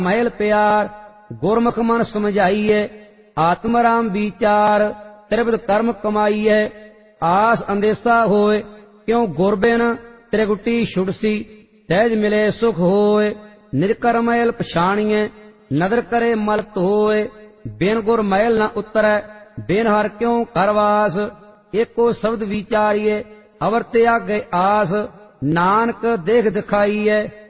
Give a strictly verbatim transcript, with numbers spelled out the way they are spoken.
महल प्यार गुरमुख मन समझाइए आत्म राम विचार त्रिविध कर्म कमाइए आस अंदेशा होए क्यों गुरबिन त्रिगुटी छुड़सी सहज मिले सुख होए निज कर मैल पछाणिए नदर करे मल धोए बिन गुर मैल न उतरै बिन हर क्यों करवास एको शब्द विचारिए अवर त्यागे आस नानक देख दिखाइए